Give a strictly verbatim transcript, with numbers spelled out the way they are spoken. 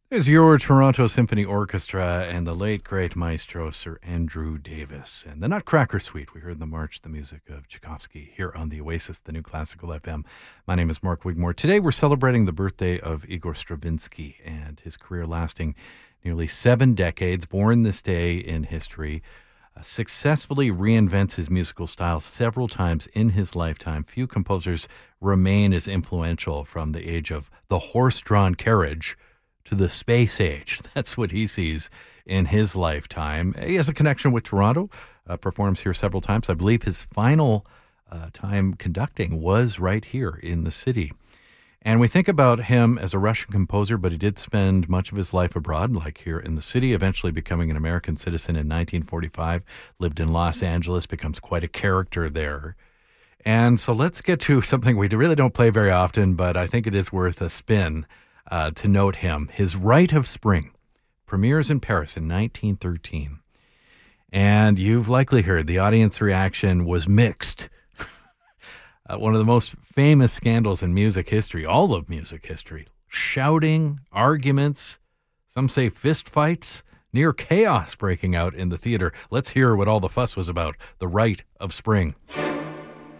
There's your Toronto Symphony Orchestra and the late, great maestro, Sir Andrew Davis. And the Nutcracker Suite. We heard the march, the music of Tchaikovsky here on the Oasis, the new classical F M. My name is Mark Wigmore. Today we're celebrating the birthday of Igor Stravinsky and his career lasting nearly seven decades. Born this day in history, uh, successfully reinvents his musical style several times in his lifetime. Few composers remain as influential from the age of the horse-drawn carriage to the space age. That's what he sees in his lifetime. He has a connection with Toronto, uh, performs here several times. I believe his final uh, time conducting was right here in the city. And we think about him as a Russian composer, but he did spend much of his life abroad, like here in the city, eventually becoming an American citizen in nineteen forty-five, lived in Los Angeles, becomes quite a character there. And so let's get to something we really don't play very often, but I think it is worth a spin. Uh, to note him. His Rite of Spring premieres in Paris in nineteen thirteen. And you've likely heard the audience reaction was mixed. uh, one of the most famous scandals in music history, all of music history. Shouting, arguments, some say fist fights, near chaos breaking out in the theater. Let's hear what all the fuss was about. The Rite of Spring.